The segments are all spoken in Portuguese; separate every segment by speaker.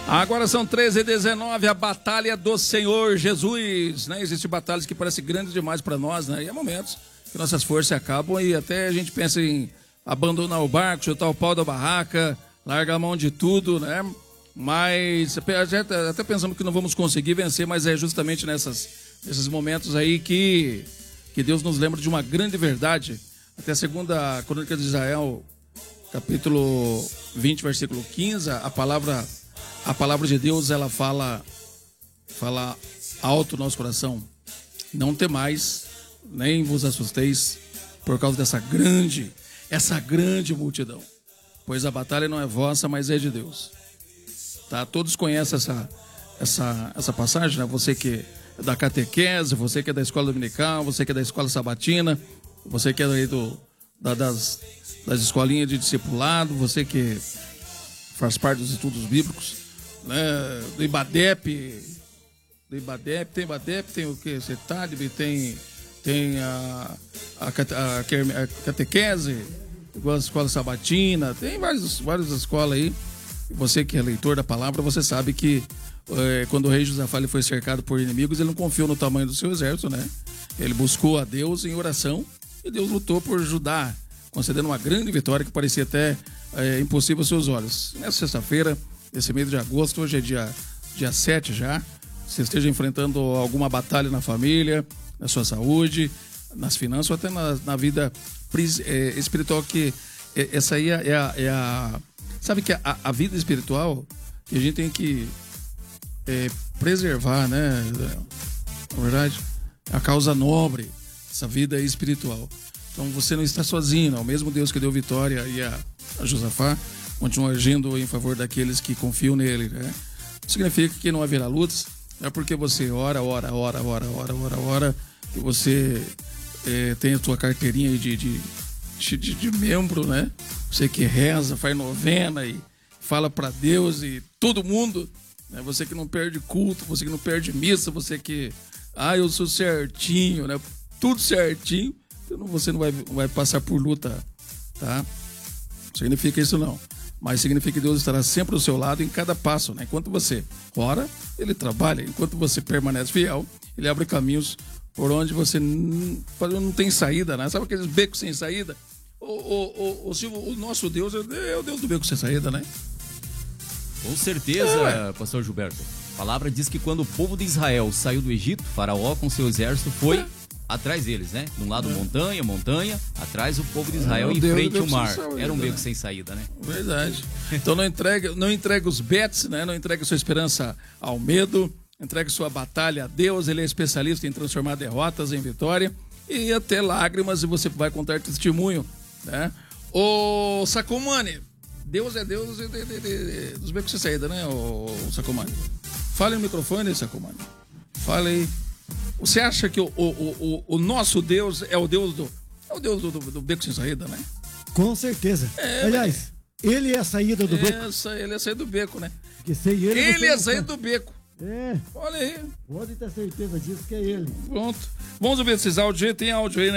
Speaker 1: Agora são 13h19, a batalha do Senhor Jesus, né? Existem batalhas que parecem grandes demais para nós, né? E há momentos que nossas forças acabam e até a gente pensa em abandonar o barco, chutar o pau da barraca, largar a mão de tudo, né? Mas até pensamos que não vamos conseguir vencer, mas é justamente nesses momentos aí que Deus nos lembra de uma grande verdade. Até a segunda Crônica de Israel, capítulo 20, versículo 15, a palavra de Deus, ela fala alto no nosso coração. Não temais, nem vos assusteis por causa dessa grande multidão. Pois a batalha não é vossa, mas é de Deus. Tá? Todos conhecem essa passagem, né? Você que é da catequese, você que é da escola dominical, você que é da escola sabatina, você que é aí das escolinhas de discipulado, você que faz parte dos estudos bíblicos, né? Do IBADEP, tem o que? CETADB, tem a catequese, igual a escola sabatina, tem várias escolas aí. Você que é leitor da palavra, você sabe que quando o rei Josafá foi cercado por inimigos, ele não confiou no tamanho do seu exército, né? Ele buscou a Deus em oração e Deus lutou por Judá, concedendo uma grande vitória que parecia até impossível aos seus olhos. Nessa sexta-feira, esse mês de agosto, hoje é dia 7 já, você esteja enfrentando alguma batalha na família, na sua saúde, nas finanças ou até na vida espiritual, que essa aí é a... Sabe que a vida espiritual que a gente tem que preservar, né? Na verdade, é a causa nobre, essa vida espiritual. Então você não está sozinho, não. O mesmo Deus que deu vitória aí a Josafá continua agindo em favor daqueles que confiam nele, né? Significa que não haverá lutas, é porque você ora, e você tem a tua carteirinha aí de membro, né? Você que reza, faz novena e fala para Deus e todo mundo, né? Você que não perde culto, você que não perde missa, você que, eu sou certinho, né? Tudo certinho, então você não vai passar por luta, tá? Não significa isso não, mas significa que Deus estará sempre ao seu lado em cada passo, né? Enquanto você ora, Ele trabalha, enquanto você permanece fiel, Ele abre caminhos por onde você não tem saída, né? Sabe aqueles becos sem saída? O nosso Deus é o Deus do beco sem saída, né?
Speaker 2: Com certeza, pastor Gilberto. A palavra diz que quando o povo de Israel saiu do Egito, Faraó com seu exército foi atrás deles, né? De um lado montanha, atrás o povo de Israel em frente ao mar. Era um beco sem saída, né?
Speaker 1: Verdade. Então não entregue os bets, né? Não entregue sua esperança ao medo, entregue sua batalha a Deus. Ele é especialista em transformar derrotas em vitória e até lágrimas, e você vai contar testemunho, né? Ô Sacomani, Deus é Deus dos becos sem saída, né, ô Sacomani? Fale no microfone, Sacomani. Fale aí. Você acha que o nosso Deus é o Deus do beco sem saída, né?
Speaker 3: Com certeza. Aliás, ele é a saída do beco.
Speaker 1: Ele é a saída do beco, né?
Speaker 3: Porque sem ele
Speaker 1: é a saída do beco. Olha aí.
Speaker 3: Pode ter certeza disso que é ele.
Speaker 1: Pronto. Vamos ouvir esses áudios aí. Tem áudio aí, né?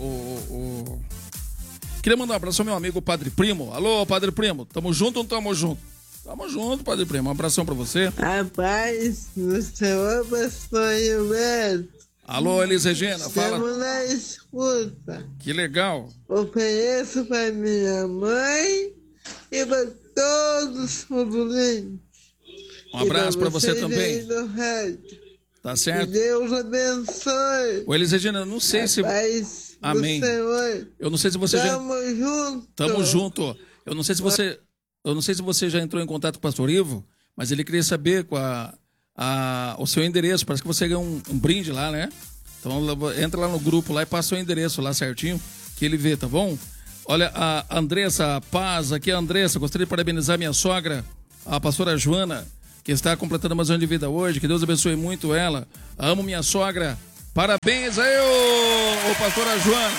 Speaker 1: Queria mandar um abraço ao meu amigo Padre Primo. Alô, Padre Primo. Tamo junto ou não tamo junto? Tamo junto, Padre Primo. Um abração pra você.
Speaker 4: Rapaz, o Senhor abençoe o mesmo.
Speaker 1: Alô, Elis Regina. Fala.
Speaker 4: Estamos na escuta.
Speaker 1: Que legal.
Speaker 4: Ofereço pra minha mãe e pra todos os ouvintes.
Speaker 1: Um abraço pra você também. Tá certo?
Speaker 4: Que Deus abençoe.
Speaker 1: Ô, Elis Regina, eu não sei se... Amém. Eu não sei se você
Speaker 4: Tamo
Speaker 1: junto. Eu não sei se você já entrou em contato com o pastor Ivo, mas ele queria saber o seu endereço. Parece que você ganhou um brinde lá, né? Então entra lá no grupo lá e passa o seu endereço lá certinho, que ele vê, tá bom? Olha, a Andressa Paz, aqui é a Andressa. Gostaria de parabenizar minha sogra, a pastora Joana, que está completando mais um ano de vida hoje. Que Deus abençoe muito ela. Amo minha sogra. Parabéns aí, ô pastora Joana.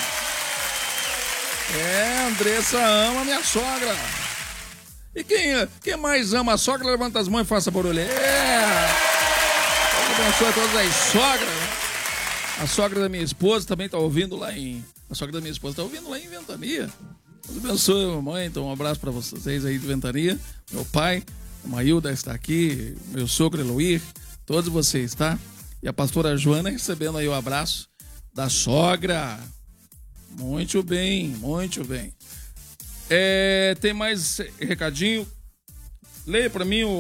Speaker 1: A Andressa ama minha sogra. E quem mais ama a sogra, levanta as mãos e faça barulho. Deus abençoe todas as sogras, né? A sogra da minha esposa também está ouvindo lá em... A sogra da minha esposa está ouvindo lá em Ventania. Deus abençoe, mamãe. Então um abraço para vocês aí de Ventania. Meu pai, a Mailda está aqui, meu sogro Eloir, todos vocês, tá? E a pastora Joana recebendo aí o abraço da sogra. Muito bem, muito bem. Tem mais recadinho? Leia pra mim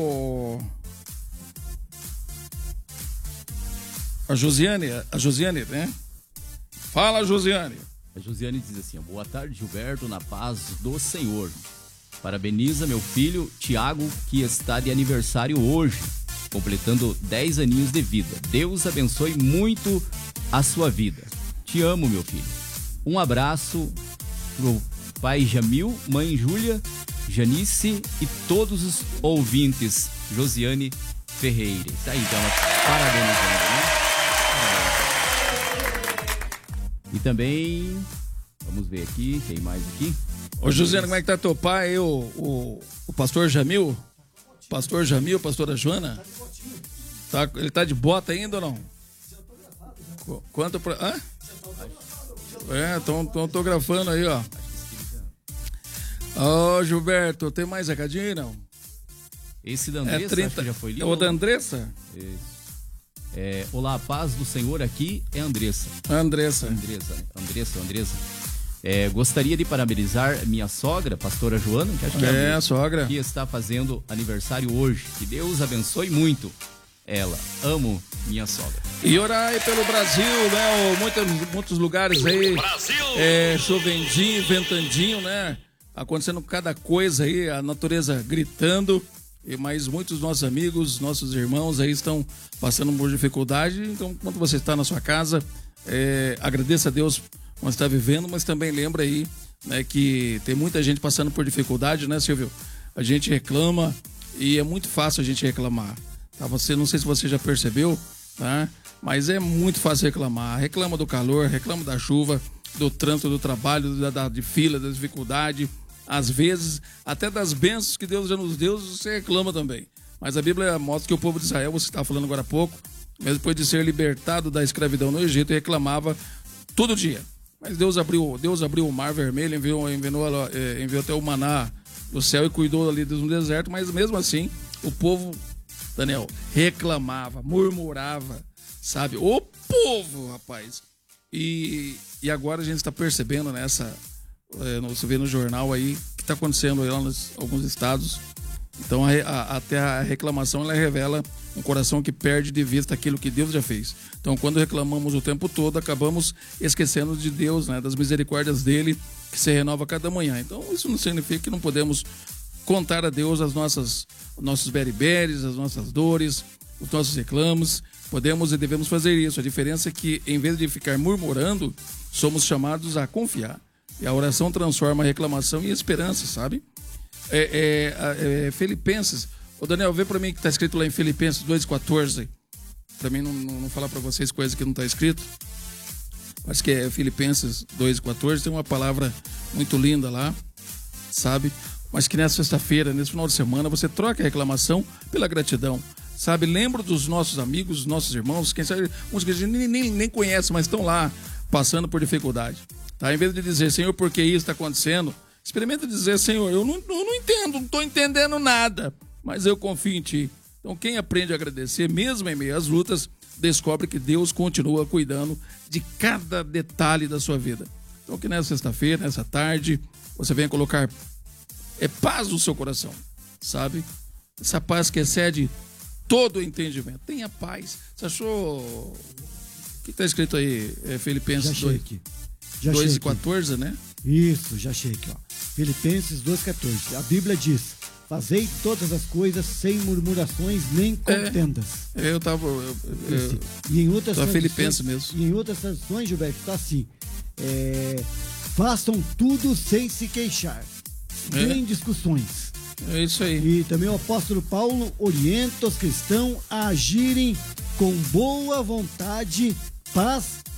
Speaker 1: a Josiane, né? Fala, Josiane.
Speaker 2: A Josiane diz assim: boa tarde, Gilberto, na paz do Senhor. Parabeniza meu filho Tiago, que está de aniversário hoje, completando 10 aninhos de vida. Deus abençoe muito a sua vida. Te amo, meu filho. Um abraço pro pai Jamil, mãe Júlia, Janice e todos os ouvintes. Josiane Ferreira. Tá aí, então, parabenizando, né? E também, vamos ver aqui, tem mais aqui.
Speaker 1: Ô, Josiane, como é que tá teu pai aí, o pastor Jamil? Pastor Jamil, pastora Joana? Ele tá de bota ainda ou não? Quanto pra... Hã? Estão autografando aí, ó. Ô, Gilberto, tem mais recadinho, não?
Speaker 2: Esse da Andressa,
Speaker 1: 30...
Speaker 2: acho que já foi lido.
Speaker 1: É o da Andressa?
Speaker 2: Isso. Olá, a paz do Senhor, aqui é Andressa.
Speaker 1: Andressa.
Speaker 2: Gostaria de parabenizar minha sogra, pastora Joana, que acho que
Speaker 1: é a sogra,
Speaker 2: que está fazendo aniversário hoje. Que Deus abençoe muito ela. Amo minha sogra.
Speaker 1: E orar aí pelo Brasil, né? Muitos lugares aí. Brasil! Chovendinho, ventandinho, né? Acontecendo cada coisa aí, a natureza gritando. Mas muitos dos nossos amigos, nossos irmãos aí estão passando por dificuldade. Então, quando você está na sua casa, agradeça a Deus por está vivendo, mas também lembra aí, né, que tem muita gente passando por dificuldade, né, Silvio? A gente reclama e é muito fácil a gente reclamar. Tá? Não sei se você já percebeu, tá? Mas é muito fácil reclamar. Reclama do calor, reclama da chuva, do trânsito, do trabalho, de fila, da dificuldade. Às vezes, até das bênçãos que Deus já nos deu, você reclama também. Mas a Bíblia mostra que o povo de Israel, você estava falando agora há pouco, mesmo depois de ser libertado da escravidão no Egito, reclamava todo dia. Mas Deus abriu o mar vermelho, enviou até o maná do céu e cuidou ali no deserto, mas mesmo assim, o povo, Daniel, reclamava, murmurava, sabe? O povo, rapaz! E agora a gente está percebendo nessa... você vê no jornal aí que está acontecendo aí lá nos alguns estados. Então até a reclamação ela revela um coração que perde de vista aquilo que Deus já fez. Então quando reclamamos o tempo todo, acabamos esquecendo de Deus, né, das misericórdias dele que se renova cada manhã. Então isso não significa que não podemos contar a Deus os nossos beriberes, as nossas dores, os nossos reclamos. Podemos e devemos fazer isso. A diferença é que em vez de ficar murmurando, somos chamados a confiar. E a oração transforma a reclamação em esperança, sabe? Filipenses. Ô Daniel, vê pra mim que tá escrito lá em Filipenses 2,14. Pra mim não falar pra vocês coisa que não tá escrito. Acho que é Filipenses 2,14. Tem uma palavra muito linda lá, sabe? Mas que nessa sexta-feira, nesse final de semana, você troca a reclamação pela gratidão. Sabe? Lembra dos nossos amigos, dos nossos irmãos, quem sabe, uns que a gente nem conhece, mas estão lá passando por dificuldade. Tá? Em vez de dizer, Senhor, por que isso está acontecendo? Experimenta dizer, Senhor, eu não entendo, não estou entendendo nada, mas eu confio em Ti. Então quem aprende a agradecer, mesmo em meio às lutas, descobre que Deus continua cuidando de cada detalhe da sua vida. Então que nessa sexta-feira, nessa tarde, você venha colocar paz no seu coração, sabe? Essa paz que excede todo o entendimento. Tenha paz. Você achou... O que está escrito aí? Filipenses 2,14, né?
Speaker 3: Isso, já achei aqui, ó. Filipenses 2,14. A Bíblia diz: fazei todas as coisas sem murmurações nem contendas.
Speaker 1: Eu tava...
Speaker 3: E em outras
Speaker 1: Filipenses mesmo.
Speaker 3: E em outras traduções, Gilberto, tá assim: façam tudo sem se queixar, sem discussões.
Speaker 1: É isso aí.
Speaker 3: E também o apóstolo Paulo orienta os cristãos a agirem com boa vontade, paz